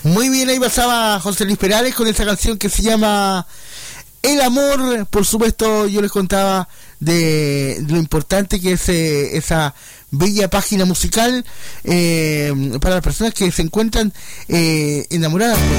Muy bien, ahí pasaba José Luis Perales con esa canción que se llama El Amor. Por supuesto, yo les contaba de lo importante que es esa bella página musical para las personas que se encuentran enamoradas.